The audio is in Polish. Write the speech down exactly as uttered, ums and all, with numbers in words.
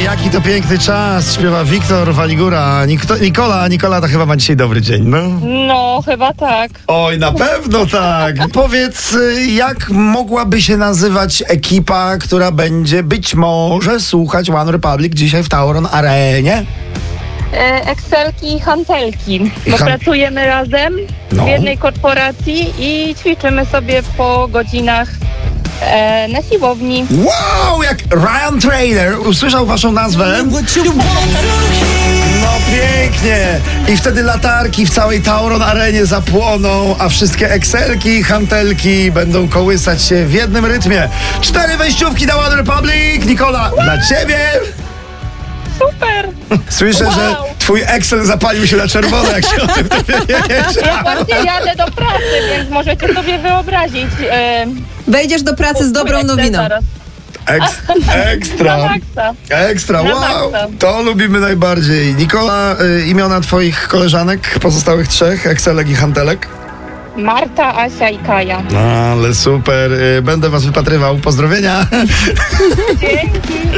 Jaki to piękny czas, śpiewa Wiktor Waligura. Nik- Nikola, Nikola to chyba ma dzisiaj dobry dzień, no? No, chyba tak. Oj, na pewno tak. Powiedz, y, jak mogłaby się nazywać ekipa, która będzie być może słuchać One Republic dzisiaj w Tauron Arenie? E, Excelki i hantelki, bo Han- pracujemy razem No. w jednej korporacji i ćwiczymy sobie po godzinach e, na siłowni. Wow, jak Ryan Trainer usłyszał waszą nazwę. No pięknie! I wtedy latarki w całej Tauron Arenie zapłoną, a wszystkie Excelki i hantelki będą kołysać się w jednym rytmie. Cztery wejściówki na One Republic. Nikola, dla ciebie! Super! Słyszę, Wow. że twój Excel zapalił się na czerwono, jak się o tym dowiedziałeś. Ja właśnie jadę do pracy, więc możecie sobie wyobrazić. E, Wejdziesz do pracy z dobrą Excel nowiną. zaraz. Eks, Na ekstra, maksa. ekstra, Na wow, maksa. to lubimy najbardziej. Nikola, y, imiona twoich koleżanek, pozostałych trzech, Excelek i hantelek? Marta, Asia i Kaja. Ale super, y, będę was wypatrywał, pozdrowienia. Dzięki.